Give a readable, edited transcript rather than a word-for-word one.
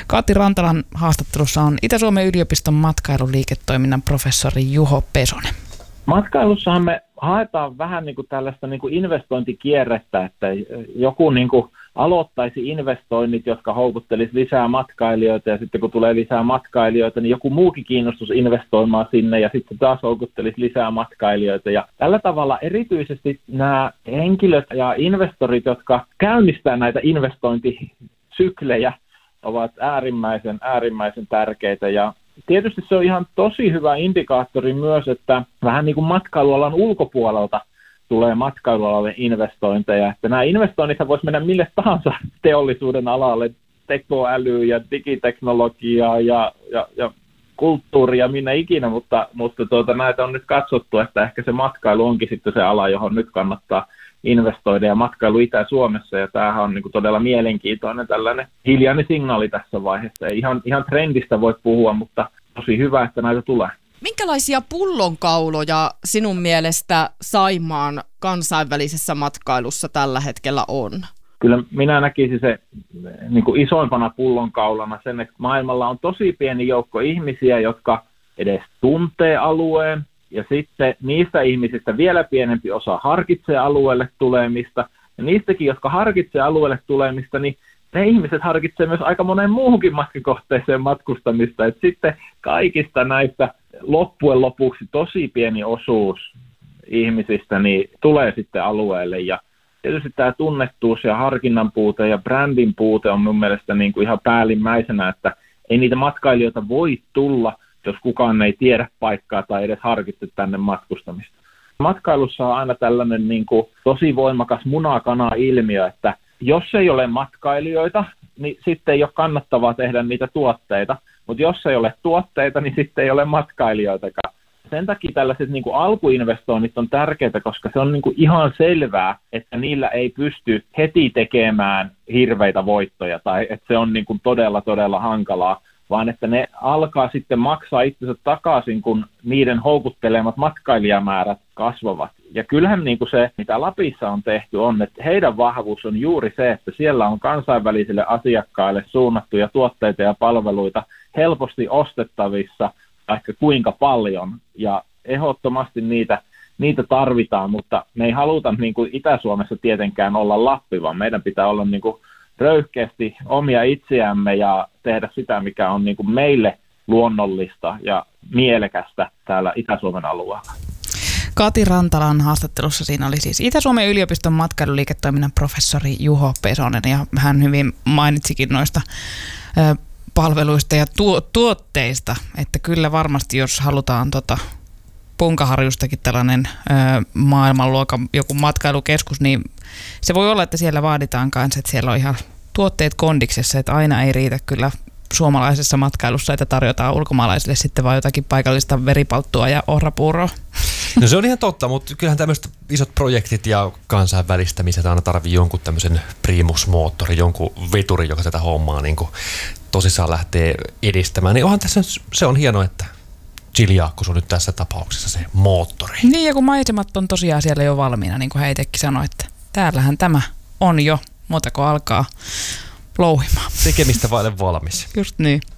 Kati Rantalan haastattelussa on Itä-Suomen yliopiston matkailuliiketoiminnan professori Juho Pesonen. Matkailussahan me haetaan vähän niin kuin tällaista niin kuin investointikierrettä, että joku niin kuin aloittaisi investoinnit, jotka houkuttelisi lisää matkailijoita, ja sitten kun tulee lisää matkailijoita, niin joku muukin kiinnostus investoimaan sinne, ja sitten taas houkuttelisi lisää matkailijoita. Ja tällä tavalla erityisesti nämä henkilöt ja investorit, jotka käynnistää näitä investointisyklejä, ovat äärimmäisen tärkeitä. Ja tietysti se on ihan tosi hyvä indikaattori myös, että vähän niin kuin matkailualan ulkopuolelta tulee matkailualalle investointeja. Että nämä investoinnit voisi mennä mille tahansa teollisuuden alalle, tekoäly ja digiteknologia ja kulttuuri ja minne ikinä, mutta näitä on nyt katsottu, että ehkä se matkailu onkin sitten se ala, johon nyt kannattaa investoida, ja matkailu Itä-Suomessa, ja tämähän on niin kuin todella mielenkiintoinen tällainen hiljainen signaali tässä vaiheessa. Ei ihan trendistä voi puhua, mutta tosi hyvä, että näitä tulee. Minkälaisia pullonkauloja sinun mielestä Saimaan kansainvälisessä matkailussa tällä hetkellä on? Kyllä minä näkisin se niin kuin isoimpana pullonkaulana sen, että maailmalla on tosi pieni joukko ihmisiä, jotka edes tuntee alueen, ja sitten niistä ihmisistä vielä pienempi osa harkitsee alueelle tulemista, ja niistäkin, jotka harkitsee alueelle tulemista, niin ne ihmiset harkitsee myös aika monen muuhunkin matkakohteeseen matkustamista, että sitten kaikista näistä loppujen lopuksi tosi pieni osuus ihmisistä niin tulee sitten alueelle, ja tietysti tämä tunnettuus ja harkinnan puute ja brändin puute on mun mielestä niin kuin ihan päällimmäisenä, että ei niitä matkailijoita voi tulla, jos kukaan ei tiedä paikkaa tai edes harkitse tänne matkustamista. Matkailussa on aina tällainen niin kuin tosi voimakas muna-kana-ilmiö, että jos ei ole matkailijoita, niin sitten ei ole kannattavaa tehdä niitä tuotteita, mutta jos ei ole tuotteita, niin sitten ei ole matkailijoitakaan. Sen takia tällaiset niin kuin alkuinvestoinnit on tärkeitä, koska se on niin kuin ihan selvää, että niillä ei pysty heti tekemään hirveitä voittoja tai että se on niin kuin todella hankalaa, vaan että ne alkaa sitten maksaa itsensä takaisin, kun niiden houkuttelemat matkailijamäärät kasvavat. Ja kyllähän niin kuin se, mitä Lapissa on tehty, on, että heidän vahvuus on juuri se, että siellä on kansainvälisille asiakkaille suunnattuja tuotteita ja palveluita helposti ostettavissa, vaikka kuinka paljon, ja ehdottomasti niitä tarvitaan, mutta me ei haluta niin kuin Itä-Suomessa tietenkään olla Lappi, vaan meidän pitää olla niin kuin röyhkeästi omia itseämme ja tehdä sitä, mikä on niin kuin meille luonnollista ja mielekästä täällä Itä-Suomen alueella. Kati Rantalan haastattelussa siinä oli siis Itä-Suomen yliopiston matkailuliiketoiminnan professori Juho Pesonen, ja hän hyvin mainitsikin noista palveluista ja tuotteista, että kyllä varmasti jos halutaan Punkaharjustakin tällainen maailmanluokan joku matkailukeskus, niin se voi olla, että siellä vaaditaan kanssa, että siellä on ihan tuotteet kondiksessa, että aina ei riitä kyllä suomalaisessa matkailussa, että tarjotaan ulkomaalaisille sitten vaan jotakin paikallista veripalttua ja ohrapuuroa. No se on ihan totta, mutta kyllähän tämmöiset isot projektit ja kansainvälistämiset aina tarvii jonkun tämmöisen primusmoottori, jonkun veturi, joka tätä hommaa niin kuin tosissaan lähtee edistämään. Niin onhan tässä, se on hienoa, että Chiliakkus on nyt tässä tapauksessa se moottori. Niin, ja kun maisemat on tosiaan siellä jo valmiina, niin kuin he itsekin sanoi, että täällähän tämä on jo, muuta kuin alkaa louhimaan. Tekemistä vaille valmis. Just niin.